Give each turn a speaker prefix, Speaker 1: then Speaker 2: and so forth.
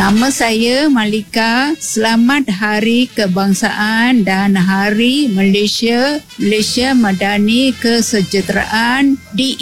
Speaker 1: Nama saya Malika. Selamat Hari Kebangsaan dan Hari Malaysia Madani Kesejahteraan di